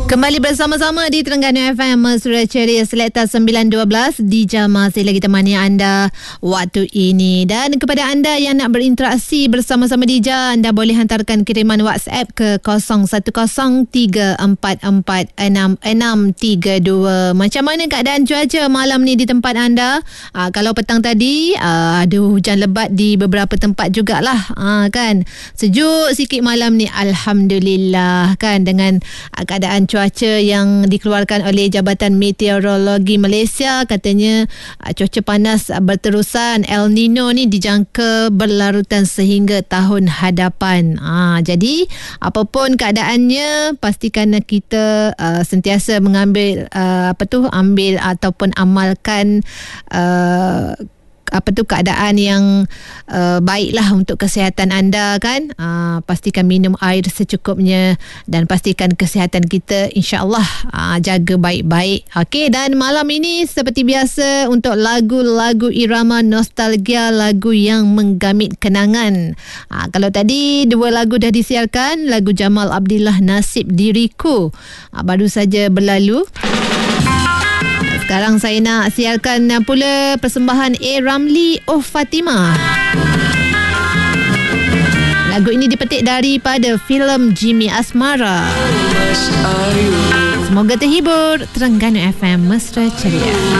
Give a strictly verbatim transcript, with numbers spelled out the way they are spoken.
Kembali bersama-sama di Terengganu F M Mesra Ceria Selekta sembilan dua belas. Dija masih lagi temani anda waktu ini. Dan kepada anda yang nak berinteraksi bersama-sama Dija, anda boleh hantarkan kiriman WhatsApp ke kosong satu kosong tiga empat empat enam enam tiga dua. Macam mana keadaan cuaca malam ni di tempat anda? Aa, kalau petang tadi aa, ada hujan lebat di beberapa tempat jugalah. Aa, kan? Sejuk sikit malam ni, alhamdulillah, kan, dengan aa, keadaan cuaca cuaca yang dikeluarkan oleh Jabatan Meteorologi Malaysia. Katanya uh, cuaca panas uh, berterusan, El Nino ni dijangka berlarutan sehingga tahun hadapan. Uh, jadi apapun keadaannya, pastikan kita uh, sentiasa mengambil uh, apa tu ambil ataupun amalkan uh, apa tu keadaan yang uh, baiklah untuk kesihatan anda, kan. Uh, pastikan minum air secukupnya dan pastikan kesihatan kita insya-Allah uh, jaga baik-baik. Okey, dan malam ini seperti biasa untuk lagu-lagu irama nostalgia, lagu yang menggamit kenangan. Uh, kalau tadi dua lagu dah disiarkan, lagu Jamal Abdillah Nasib Diriku uh, baru saja berlalu. Sekarang saya nak siarkan pula persembahan A. Ramli Oh Fatimah. Lagu ini dipetik daripada filem Jimmy Asmara. Semoga terhibur. Terengganu F M Mesra Ceria.